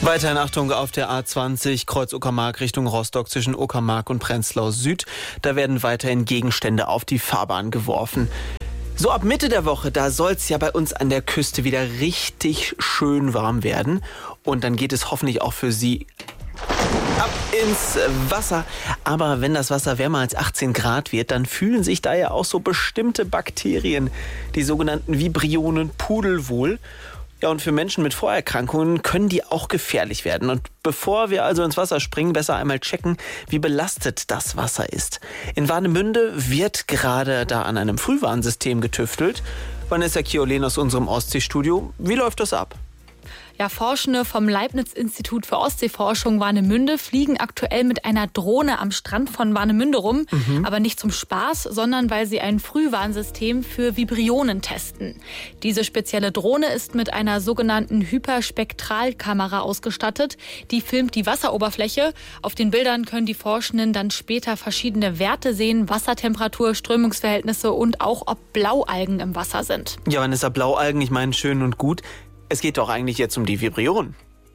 Weiterhin Achtung auf der A20 Kreuz Uckermark Richtung Rostock zwischen Uckermark und Prenzlau Süd. Da werden weiterhin Gegenstände auf die Fahrbahn geworfen. So ab Mitte der Woche, da soll es ja bei uns an der Küste wieder richtig schön warm werden. Und dann geht es hoffentlich auch für Sie ab ins Wasser. Aber wenn das Wasser wärmer als 18 Grad wird, dann fühlen sich da ja auch so bestimmte Bakterien, die sogenannten Vibrionen, pudelwohl. Ja, und für Menschen mit Vorerkrankungen können die auch gefährlich werden. Und bevor wir also ins Wasser springen, besser einmal checken, wie belastet das Wasser ist. In Warnemünde wird gerade da an einem Frühwarnsystem getüftelt. Vanessa Chiolin aus unserem Ostseestudio. Wie läuft das ab? Ja, Forschende vom Leibniz-Institut für Ostseeforschung Warnemünde fliegen aktuell mit einer Drohne am Strand von Warnemünde rum. Aber nicht zum Spaß, sondern weil sie ein Frühwarnsystem für Vibrionen testen. Diese spezielle Drohne ist mit einer sogenannten Hyperspektralkamera ausgestattet. Die filmt die Wasseroberfläche. Auf den Bildern können die Forschenden dann später verschiedene Werte sehen, Wassertemperatur, Strömungsverhältnisse und auch, ob Blaualgen im Wasser sind. Ja, Vanessa, Blaualgen, ich meine, schön und gut. Es geht doch eigentlich jetzt um die Vibrionen.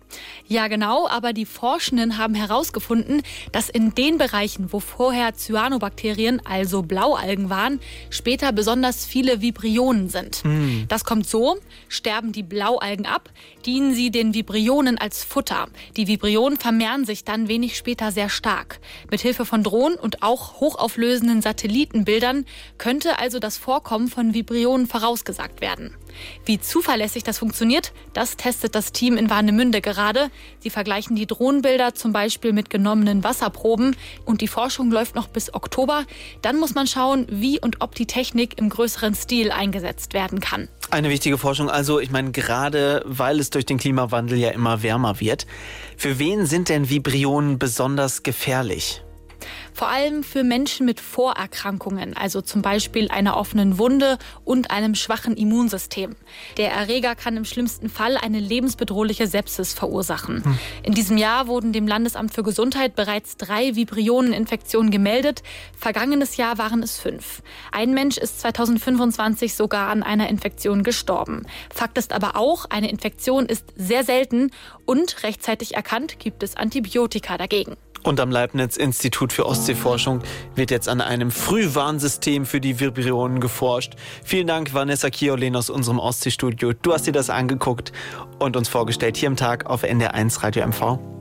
Ja, genau, aber die Forschenden haben herausgefunden, dass in den Bereichen, wo vorher Cyanobakterien, also Blaualgen waren, später besonders viele Vibrionen sind. Das kommt so: sterben die Blaualgen ab, dienen sie den Vibrionen als Futter. Die Vibrionen vermehren sich dann wenig später sehr stark. Mithilfe von Drohnen und auch hochauflösenden Satellitenbildern könnte also das Vorkommen von Vibrionen vorausgesagt werden. Wie zuverlässig das funktioniert, das testet das Team in Warnemünde gerade. Sie vergleichen die Drohnenbilder zum Beispiel mit genommenen Wasserproben und die Forschung läuft noch bis Oktober. Dann muss man schauen, wie und ob die Technik im größeren Stil eingesetzt werden kann. Eine wichtige Forschung also, ich meine, gerade weil es durch den Klimawandel ja immer wärmer wird. Für wen sind denn Vibrionen besonders gefährlich? Vor allem für Menschen mit Vorerkrankungen, also zum Beispiel einer offenen Wunde und einem schwachen Immunsystem. Der Erreger kann im schlimmsten Fall eine lebensbedrohliche Sepsis verursachen. In diesem Jahr wurden dem Landesamt für Gesundheit bereits 3 Vibrioneninfektionen gemeldet. Vergangenes Jahr waren es 5. Ein Mensch ist 2025 sogar an einer Infektion gestorben. Fakt ist aber auch, eine Infektion ist sehr selten und rechtzeitig erkannt gibt es Antibiotika dagegen. Und am Leibniz-Institut für Ostseeforschung wird jetzt an einem Frühwarnsystem für die Vibrionen geforscht. Vielen Dank, Vanessa Chiolin aus unserem Ostseestudio. Du hast dir das angeguckt und uns vorgestellt hier im Tag auf NDR1 Radio MV.